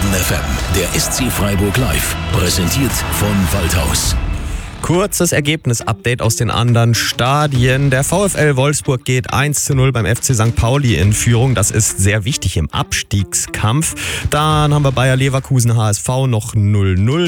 Baden FM, der SC Freiburg live, präsentiert von Waldhaus. Kurzes Ergebnis-Update aus den anderen Stadien. Der VfL Wolfsburg geht 1:0 beim FC St. Pauli in Führung. Das ist sehr wichtig im Abstiegskampf. Dann haben wir Bayer Leverkusen HSV noch 0:0.